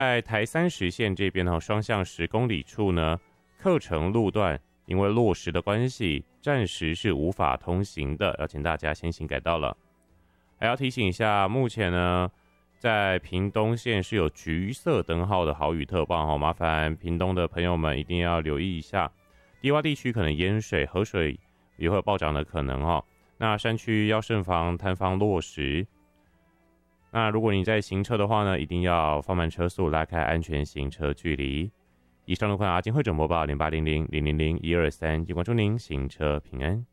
在台30线这边双向10公里处呢，课程路段因为落石的关系，暂时是无法通行的，要请大家先行改道了。还要提醒一下，目前呢，在屏东县是有橘色灯号的豪雨特报，麻烦屏东的朋友们一定要留意一下，低洼地区可能淹水，河水也会有暴涨的可能那山区要慎防塌方落石。那如果你在行车的话呢，一定要放慢车速，拉开安全行车距离。以上路况阿金会诊播报0800-000-123，也关祝您行车平安。